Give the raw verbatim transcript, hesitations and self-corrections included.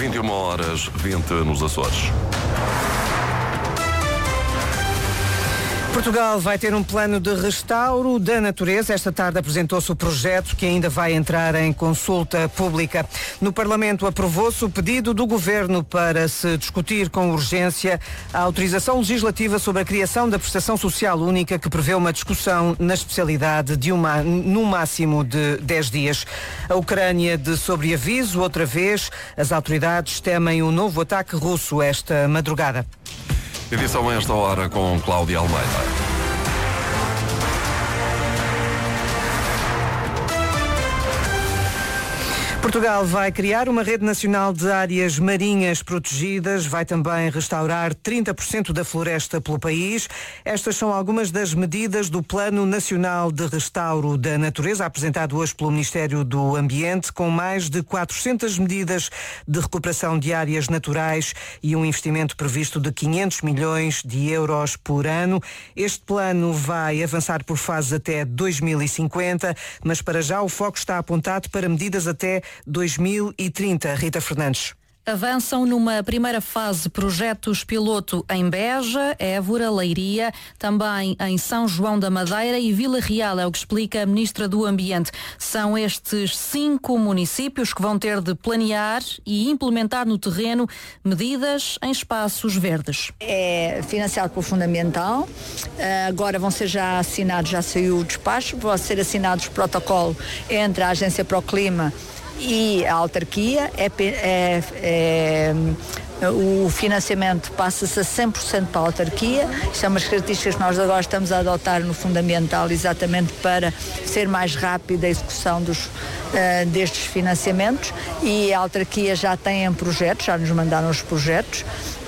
vinte e uma horas, vinte nos Açores. Portugal vai ter um plano de restauro da natureza. Esta tarde apresentou-se o projeto que ainda vai entrar em consulta pública. No Parlamento aprovou-se o pedido do Governo para se discutir com urgência a autorização legislativa sobre a criação da prestação social única, que prevê uma discussão na especialidade de uma, no máximo de dez dias. A Ucrânia de sobreaviso, outra vez, as autoridades temem um novo ataque russo esta madrugada. Edição a esta hora com Cláudia Almeida. Portugal vai criar uma rede nacional de áreas marinhas protegidas, vai também restaurar trinta por cento da floresta pelo país. Estas são algumas das medidas do Plano Nacional de Restauro da Natureza, apresentado hoje pelo Ministério do Ambiente, com mais de quatrocentas medidas de recuperação de áreas naturais e um investimento previsto de quinhentos milhões de euros por ano. Este plano vai avançar por fases até dois mil e cinquenta, mas para já o foco está apontado para medidas até dois mil e trinta. Rita Fernandes. Avançam numa primeira fase projetos piloto em Beja, Évora, Leiria, também em São João da Madeira e Vila Real, é o que explica a Ministra do Ambiente. São estes cinco municípios que vão ter de planear e implementar no terreno medidas em espaços verdes. É financiado pelo Fundamental, agora vão ser já assinados, já saiu o despacho, vão ser assinados o protocolo entre a Agência para o Clima e a autarquia. É, é, é, o financiamento passa-se a cem por cento para a autarquia. Isto é umas características que nós agora estamos a adotar no Fundamental, exatamente para ser mais rápida a execução dos, uh, destes financiamentos, e a autarquia já tem projetos, já nos mandaram os projetos.